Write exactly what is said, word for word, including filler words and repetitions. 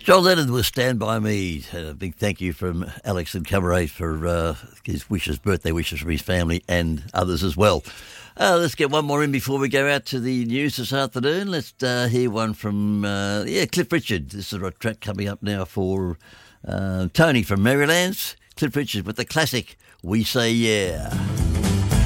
John Lennon was Stand By Me. A big thank you from Alex and Cabaret for uh, his wishes, birthday wishes from his family and others as well. Uh, let's get one more in before we go out to the news this afternoon. Let's uh, hear one from, uh, yeah, Cliff Richard. This is a track coming up now for uh, Tony from Marylands. Cliff Richard with the classic We Say Yeah.